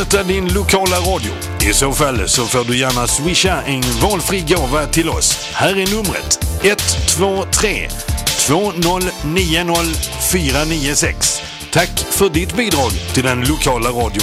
din lokala radio. I så fall så får du gärna swisha en valfri gåva till oss. Här är numret 123 2090 496. Tack för ditt bidrag till den lokala radion.